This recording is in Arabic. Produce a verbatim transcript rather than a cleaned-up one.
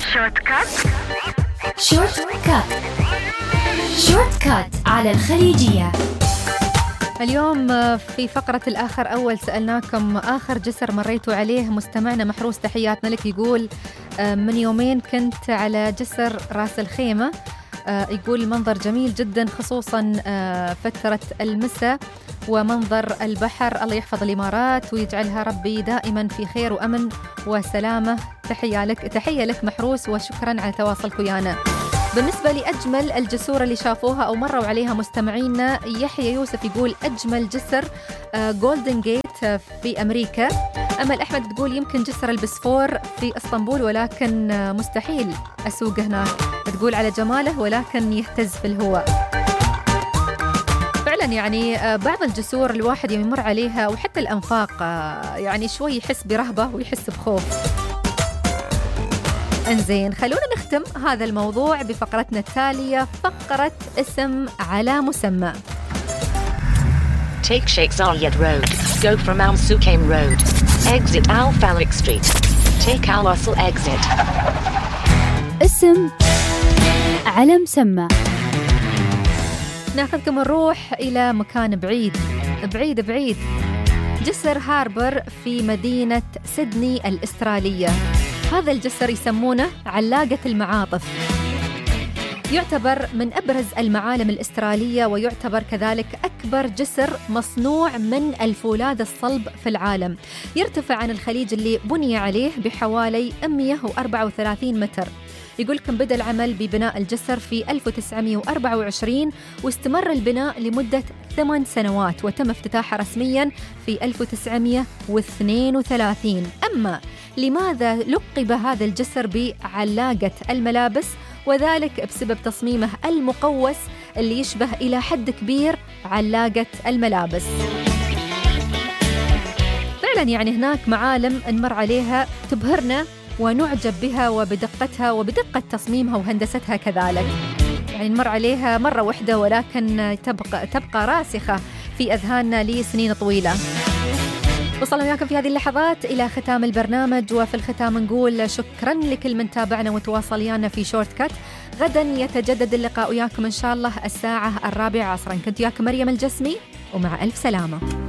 شورت كات شورت كات شورت كات على الخليجية. اليوم في فقرة الآخر أول سألناكم آخر جسر مريتوا عليه. مستمعنا محروس تحياتنا لك، يقول من يومين كنت على جسر راس الخيمة، يقول المنظر جميل جدا خصوصا فترة المساء ومنظر البحر. الله يحفظ الإمارات ويجعلها ربي دائما في خير وأمن وسلامة. تحية لك تحية لك محروس، وشكرا على تواصلك ويانا. بالنسبة لأجمل الجسور اللي شافوها أو مروا عليها مستمعينا، يحيى يوسف يقول أجمل جسر جولدن جيت في أمريكا. أمل أحمد تقول يمكن جسر البسفور في اسطنبول ولكن مستحيل أسوق هناك، تقول على جماله ولكن يهتز في الهواء. فعلا يعني بعض الجسور الواحد يمر عليها وحتى الأنفاق يعني شوي يحس برهبة ويحس بخوف. انزين، خلونا نختم هذا الموضوع بفقرتنا التالية، فقرة اسم على مسمى. Take Sheikh Zayed Road. Go from Al Sukaim Road. Exit Al Falak Street. Take Al Wasl exit. اسم على مسمى. ناخذكم نروح إلى مكان بعيد بعيد بعيد، جسر هاربر في مدينة سيدني الأسترالية. هذا الجسر يسمونه علاقة المعاطف، يعتبر من أبرز المعالم الأسترالية ويعتبر كذلك أكبر جسر مصنوع من الفولاذ الصلب في العالم. يرتفع عن الخليج اللي بني عليه بحوالي مئة وأربعة وثلاثين متر. يقول لكم بدأ العمل ببناء الجسر في ألف وتسعمئة وأربعة وعشرين واستمر البناء لمدة ثمان سنوات، وتم افتتاحه رسميا في ألف وتسعمئة واثنين وثلاثين. أما لماذا لقب هذا الجسر بعلاقة الملابس؟ وذلك بسبب تصميمه المقوس اللي يشبه إلى حد كبير علاقة الملابس. فعلا يعني هناك معالم نمر عليها تبهرنا ونعجب بها وبدقتها وبدقة تصميمها وهندستها كذلك، يعني نمر عليها مرة واحدة ولكن تبقى, تبقى راسخة في أذهاننا لسنين طويلة. وصلنا وياكم في هذه اللحظات إلى ختام البرنامج، وفي الختام نقول شكرا لكل من تابعنا وتواصل ويانا في شورت كات. غدا يتجدد اللقاء وياكم إن شاء الله الساعة الرابعة عصرا. كنت وياكم مريم الجسمي، ومع ألف سلامة.